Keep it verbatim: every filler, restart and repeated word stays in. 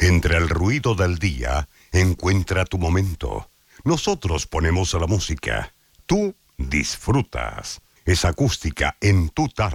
Entre el ruido del día, encuentra tu momento. Nosotros ponemos la música. Tú disfrutas. Es acústica en tu tarde.